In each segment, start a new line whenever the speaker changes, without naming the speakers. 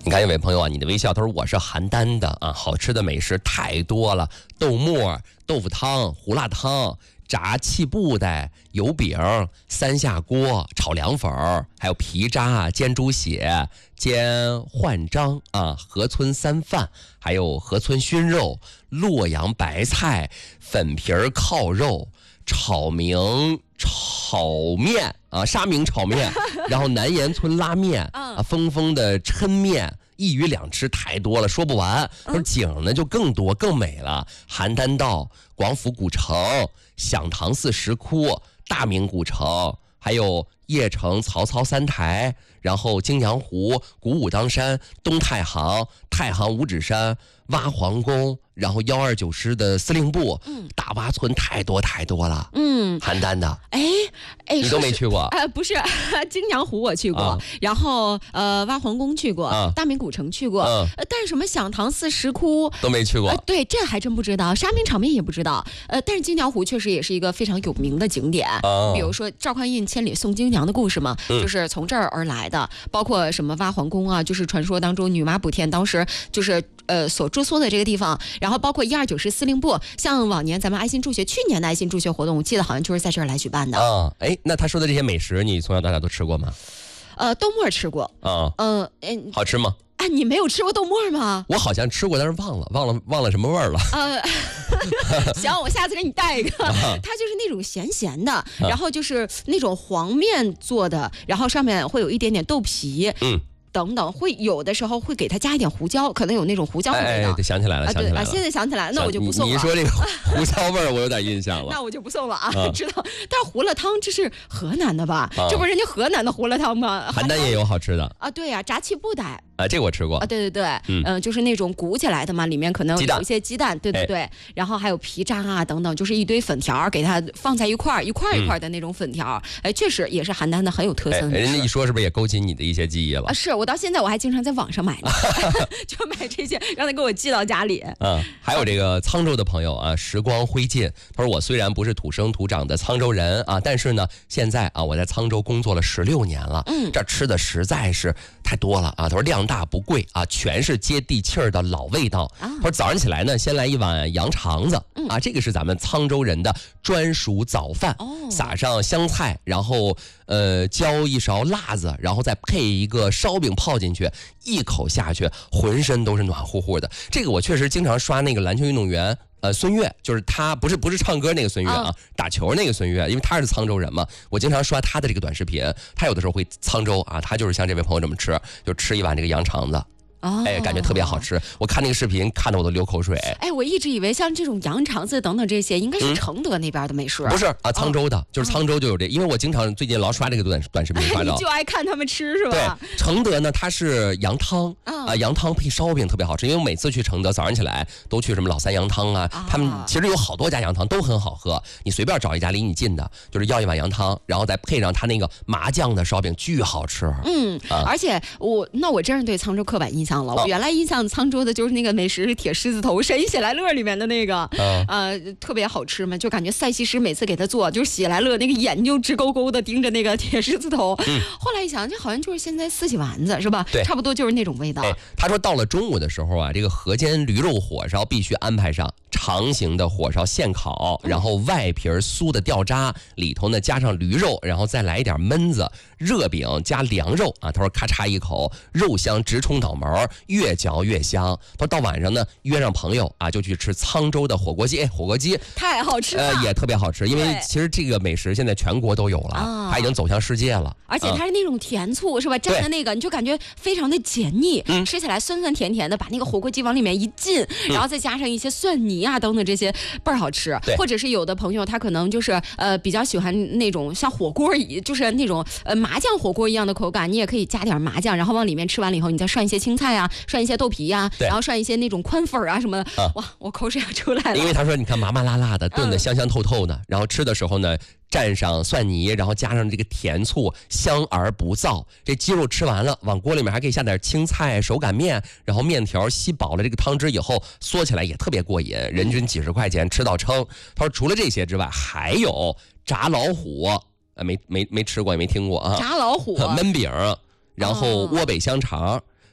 你看有位朋友啊，你的微笑，他说我是邯郸的啊，好吃的美食太多了，豆沫、豆腐汤、胡辣汤、炸气布袋、油饼、三下锅、炒凉粉，还有皮渣、煎猪血、煎焕章啊，河村三饭，还有河村熏肉、洛阳白菜、粉皮儿烤肉、炒明炒面啊，沙明炒面，然后南岩村拉面啊，峰峰的抻面。一鱼两吃太多了，说不完。说景呢就更多更美了，邯郸道、广府古城、响堂寺石窟、大明古城，还有邺城曹操三台，然后京阳湖、鼓舞当山、东太行、太行五指山、挖皇宫，然后129师的司令部，大洼村太多太多了。邯郸的，你都没去过？
不是，京阳湖我去过，然后挖皇宫去过，大明古城去过，但是什么响堂寺石窟
都没去过。
对，这还真不知道。沙明炒面也不知道。但是京阳湖确实也是一个非常有名的景点。比如说赵匡胤千里送京娘的故事嘛，就是从这儿而来的。包括什么挖皇宫啊，就是传说当中女娲补天当时就是所住宿的这个地方。然后包括129师司令部，像往年咱们爱心助学，去年的爱心助学活动，我记得好像就是在这儿来举办的。
那他说的这些美食，你从小到大都吃过吗？
豆沫吃过。
好吃吗？
你没有吃过豆沫吗？
我好像吃过，但是忘了什么味儿了。
行，我下次给你带一个。它就是那种咸咸的，然后就是那种黄面做的，然后上面会有一点点豆皮。等等，会有的时候会给它加一点胡椒，可能有那种胡椒的味道。
想起来了，
现在想起来了，那我就不送了。
你一说这个胡椒味儿，我有点印象了。
那我就不送了啊，知道。但是胡辣汤这是河南的吧？这不是人家河南的胡辣汤吗？
邯郸也有好吃的啊。
对呀，炸气布袋。
这个我吃过啊。
对，就是那种鼓起来的嘛，里面可能有一些鸡蛋，对，然后还有皮渣啊等等，就是一堆粉条，给它放在一块一块的那种粉条。确实也是邯郸的很有特色的。
人家一说是不是也勾起你的一些记忆了？
是我到现在我还经常在网上买呢，就买这些，让他给我寄到家里。
还有这个沧州的朋友啊，时光灰烬，他说我虽然不是土生土长的沧州人啊，但是呢，现在啊我在沧州工作了16年了，这吃的实在是太多了啊。他说量大不贵啊，全是接地气儿的老味道。他说早上起来呢，先来一碗羊肠子啊，这个是咱们沧州人的专属早饭，撒上香菜，然后浇一勺辣子，然后再配一个烧饼泡进去，一口下去，浑身都是暖乎乎的。这个我确实经常刷那个篮球运动员。孙悦，就是他不是唱歌那个孙悦啊，打球那个孙悦，因为他是沧州人嘛，我经常刷他的这个短视频，他有的时候会沧州啊，他就是像这位朋友这么吃，就吃一碗这个羊肠子。感觉特别好吃。我看那个视频，看得我都流口水。
我一直以为像这种羊肠子等等这些，应该是承德那边的美食。
不是啊，沧州的，就是沧州就有这，因为我经常最近老刷这个短视频，刷到。
你就爱看他们吃是吧？
对，承德呢，它是羊汤啊，羊汤配烧饼特别好吃。因为我每次去承德，早上起来都去什么老三羊汤啊，他们其实有好多家羊汤都很好喝，你随便找一家离你近的，就是要一碗羊汤，然后再配上他那个麻酱的烧饼，巨好吃。
而且我真是对沧州刻板印象了。我原来印象沧州的就是那个美食是铁狮子头，神喜来乐里面的那个，特别好吃嘛，就感觉赛西施每次给他做，就是喜来乐那个眼就直勾勾的盯着那个铁狮子头。后来一想，这好像就是现在四喜丸子是吧？
对，
差不多就是那种味道。
他说到了中午的时候啊，这个河间驴肉火烧必须安排上长形的火烧现烤，然后外皮酥的掉渣，里头呢加上驴肉，然后再来一点焖子，热饼加凉肉啊。他说咔嚓一口，肉香直冲脑门，越嚼越香。他说到晚上呢，约上朋友啊，就去吃沧州的火锅鸡。火锅鸡
太好吃了，
也特别好吃，因为其实这个美食现在全国都有了，它已经走向世界了。
而且它是那种甜醋是吧？蘸的那个你就感觉非常的解腻，吃起来酸酸甜甜的，把那个火锅鸡往里面一浸，然后再加上一些蒜泥啊等等这些，倍儿好吃。或者是有的朋友他可能就是比较喜欢那种像火锅就是那种麻酱火锅一样的口感，你也可以加点麻酱，然后往里面吃完了以后，你再涮一些青菜啊，涮一些豆皮啊，然后涮一些那种宽粉啊什么的。哇，我口水要出来了。
因为他说你看麻麻辣辣的，炖的香香透透的，然后吃的时候呢，蘸上蒜泥，然后加上这个甜醋，香而不燥。这鸡肉吃完了，往锅里面还可以下点青菜、手擀面，然后面条吸饱了这个汤汁以后，嗦起来也特别过瘾，人均几十块钱吃到撑。他说除了这些之外，还有炸老虎，没吃过也没听过啊。
炸老虎、
焖饼，然后窝北香肠。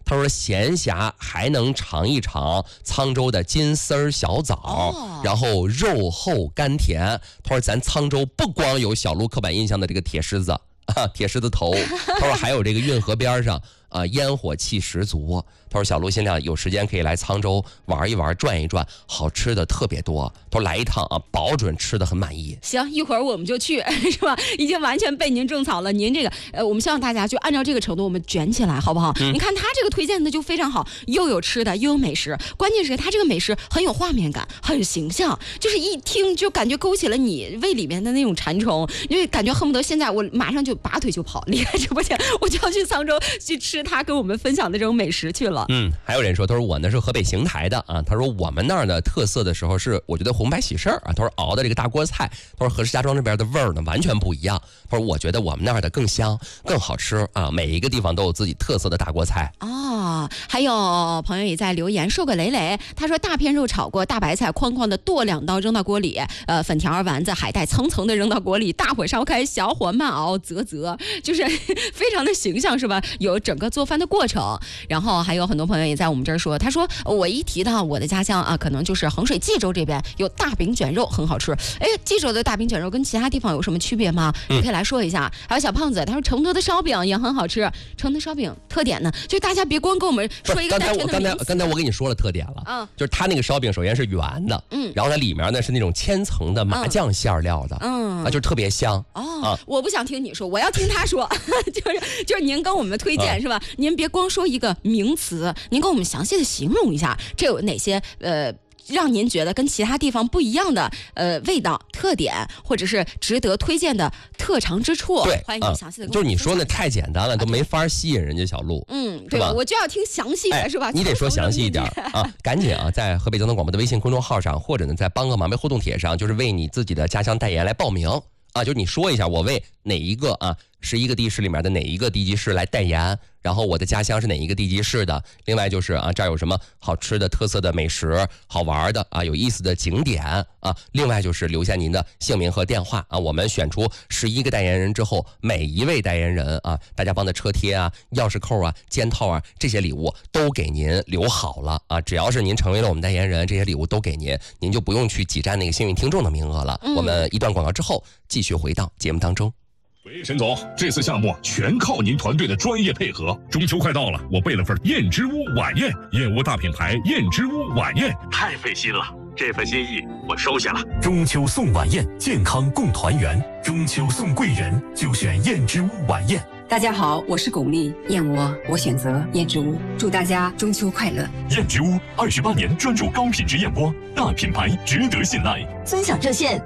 他说闲暇还能尝一尝沧州的金丝小枣，然后肉厚甘甜。他说咱沧州不光有小鹿刻板印象的这个铁狮子铁狮子头，他说还有这个运河边上烟火气十足。他说小鹿心亮有时间可以来沧州玩一玩转一转，好吃的特别多。他说来一趟保准吃的很满意。
行，一会儿我们就去是吧？已经完全被您种草了。您这个我们希望大家就按照这个程度我们卷起来好不好？你看他这个推荐的就非常好，又有吃的又有美食，关键是他这个美食很有画面感，很形象，就是一听就感觉勾起了你胃里面的那种馋虫，因为感觉恨不得现在我马上就拔腿就跑，离开直播间我就要去沧州去吃他跟我们分享的这种美食去了。
还有人说，他说我呢是河北邢台的他说我们那儿的特色的时候是我觉得红白喜事他说熬的这个大锅菜，他说和石家庄这边的味儿呢完全不一样。他说我觉得我们那儿的更香更好吃每一个地方都有自己特色的大锅菜。
还有朋友也在留言，瘦个累累，他说大片肉炒过，大白菜哐哐的剁2刀扔到锅里，粉条丸子海带层层的扔到锅里，大火烧开，小火慢熬，就是非常的形象是吧？有整个做饭的过程。然后还有很多朋友也在我们这儿说，他说我一提到我的家乡可能就是衡水冀州这边有大饼卷肉很好吃。冀州的大饼卷肉跟其他地方有什么区别吗？你可以来说一下。还有小胖子他说成都的烧饼也很好吃，成都烧饼特点呢，就大家别光跟我们说一个单纯的名词。
刚才我跟你说了特点了，就是它那个烧饼首先是圆的，然后它里面呢是那种千层的麻酱馅料的，就是特别香。
我不想听你说，我要听他说，就是您跟我们推荐是吧？您别光说一个名词，您跟我们详细的形容一下，这有哪些让您觉得跟其他地方不一样的味道特点，或者是值得推荐的特长之处？
对，
欢迎您详细的。
就是你说那太简单了，都没法吸引人家小鹿。
对吧？我就要听详细的，是吧？
你得说详细一点赶紧在河北交通广播的微信公众号上，或者呢在帮个忙呗互动帖上，就是为你自己的家乡代言来报名就是你说一下我为哪一个11个地市里面的哪一个地级市来代言，然后我的家乡是哪一个地级市的，另外就是这儿有什么好吃的特色的美食，好玩的有意思的景点另外就是留下您的姓名和电话我们选出11个代言人之后，每一位代言人大家帮的车贴钥匙扣肩套这些礼物都给您留好了只要是您成为了我们代言人，这些礼物都给您，您就不用去挤占那个幸运听众的名额了。我们一段广告之后继续回到节目当中。
喂，沈总，这次项目全靠您团队的专业配合。
中秋快到了，我备了份燕之屋晚宴，燕窝大品牌燕之屋晚宴，
太费心了，这份心意我收下了。
中秋送晚宴，健康共团圆。中秋送贵人，就选燕之屋晚宴。
大家好，我是巩俐，燕窝我选择燕之屋，祝大家中秋快乐。
燕之屋28年专注高品质燕窝，大品牌值得信赖。
尊享热线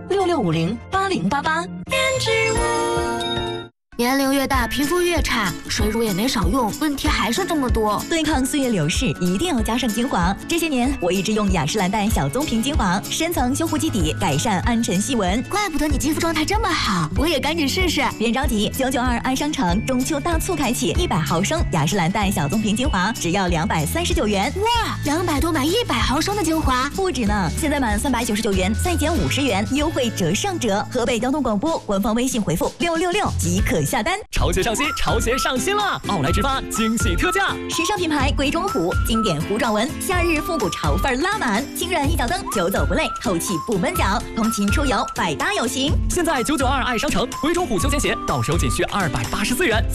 66508088。燕之屋。年龄越大，皮肤越差，水乳也没少用，问题还是这么多。
对抗岁月流逝，一定要加上精华。这些年，我一直用雅诗兰黛小棕瓶精华，深层修护基底，改善暗沉细纹。
怪不得你肌肤状态这么好，我也赶紧试试。
别着急，992爱商城中秋大促开启，100毫升雅诗兰黛小棕瓶精华只要239元。
哇，200多买100毫升的精华，
不止呢！现在满399元再减50元，优惠折上折。河北交通广播官方微信回复666即可下单。
潮鞋上新，潮鞋上新了！奥莱直发惊喜特价，
时尚品牌贵中虎，经典弧状纹，夏日复古潮范拉满，轻软一脚蹬，久走不累，透气不闷脚，通勤出游百搭有型。
现在992爱商城贵中虎休闲鞋到手仅需284元。